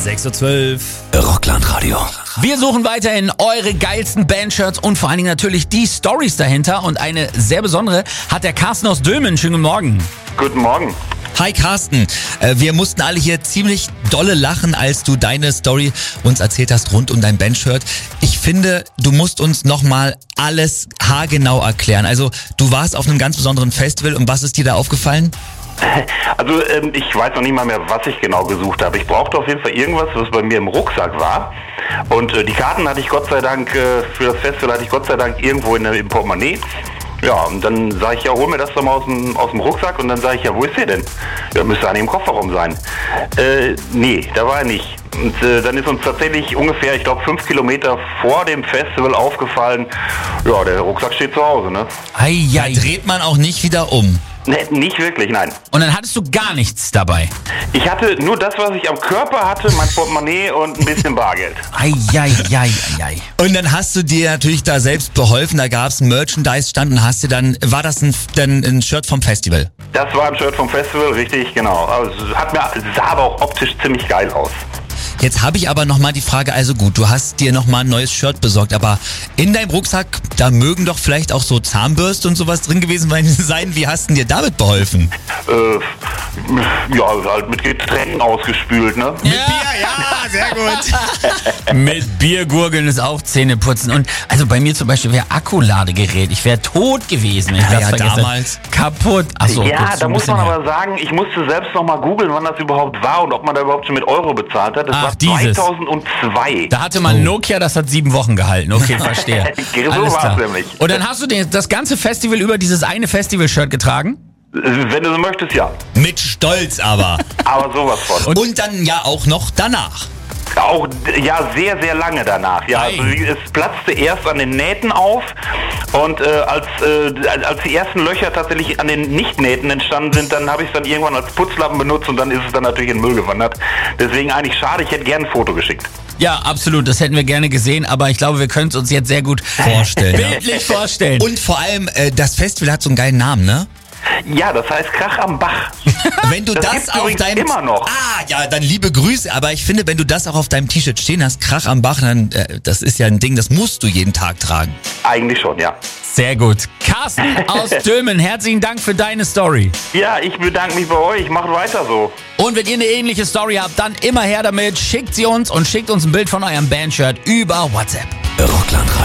6:12 Uhr. Rockland Radio. Wir suchen weiterhin eure geilsten Bandshirts und vor allen Dingen natürlich die Storys dahinter. Und eine sehr besondere hat der Carsten aus Dülmen. Schönen guten Morgen. Guten Morgen. Hi Carsten, wir mussten alle hier ziemlich dolle lachen, als du deine Story uns erzählt hast rund um dein Bandshirt. Ich finde, du musst uns nochmal alles haargenau erklären. Also du warst auf einem ganz besonderen Festival und was ist dir da aufgefallen? Also ich weiß noch nicht mal mehr, was ich genau gesucht habe. Ich brauchte auf jeden Fall irgendwas, was bei mir im Rucksack war. Und die Karten hatte ich Gott sei Dank, für das Festival irgendwo im Portemonnaie. Ja, und dann sage ich, ja, hol mir das doch mal aus dem Rucksack. Und dann sage ich, ja, wo ist der denn? Ja, müsste eigentlich im Kofferraum sein. Nee, da war er nicht. Und dann ist uns tatsächlich ungefähr, ich glaube 5 Kilometer vor dem Festival aufgefallen, ja, der Rucksack steht zu Hause, ne? Da dreht man auch nicht wieder um. Nee, nicht wirklich, nein. Und dann hattest du gar nichts dabei. Ich hatte nur das, was ich am Körper hatte, mein Portemonnaie und ein bisschen Bargeld. Und dann hast du dir natürlich da selbst beholfen, da gab es einen Merchandise-Stand und hast dir dann, war das ein Shirt vom Festival? Das war ein Shirt vom Festival, richtig, genau. Also, sah aber auch optisch ziemlich geil aus. Jetzt habe ich aber nochmal die Frage, also gut, du hast dir nochmal ein neues Shirt besorgt, aber in deinem Rucksack, da mögen doch vielleicht auch so Zahnbürste und sowas drin gewesen sein. Wie hast du dir damit beholfen? Ja, halt mit Getränken ausgespült, ne? Mit Bier, ja, sehr gut. Mit Biergurgeln ist auch Zähneputzen. Und also bei mir zum Beispiel wäre Akkuladegerät. Ich wäre tot gewesen. Ich Ja, damals. Kaputt. Achso, Ja, gut, so da ein muss bisschen man her. aber sagen, ich musste selbst nochmal googeln, wann das überhaupt war und ob man da überhaupt schon mit Euro bezahlt hat. Das war dieses. 2002. Da hatte man Nokia, das hat 7 Wochen gehalten. Okay, verstehe. So Alles war's klar. nämlich. Und dann hast du das ganze Festival über dieses eine Festival-Shirt getragen? Wenn du so möchtest, ja. Mit Stolz aber. Aber sowas von. Und dann ja auch noch danach. Auch, ja, sehr, sehr lange danach. Ja, also es platzte erst an den Nähten auf und als die ersten Löcher tatsächlich an den Nicht-Nähten entstanden sind, dann habe ich es dann irgendwann als Putzlappen benutzt und dann ist es dann natürlich in den Müll gewandert. Deswegen eigentlich schade, ich hätte gerne ein Foto geschickt. Ja, absolut. Das hätten wir gerne gesehen, aber ich glaube, wir können es uns jetzt sehr gut Vorstellen. Ja. bildlich vorstellen. Und vor allem, das Festival hat so einen geilen Namen, ne? Ja, das heißt Krach am Bach. Wenn du das gibt's auf übrigens deinem immer noch. Ja, dann liebe Grüße, aber ich finde, wenn du das auch auf deinem T-Shirt stehen hast, Krach am Bach, dann das ist ja ein Ding, das musst du jeden Tag tragen. Eigentlich schon, ja. Sehr gut. Carsten aus Dülmen, herzlichen Dank für deine Story. Ja, ich bedanke mich bei euch. Macht weiter so. Und wenn ihr eine ähnliche Story habt, dann immer her damit, schickt sie uns und schickt uns ein Bild von eurem Bandshirt über WhatsApp. Rockland Radio.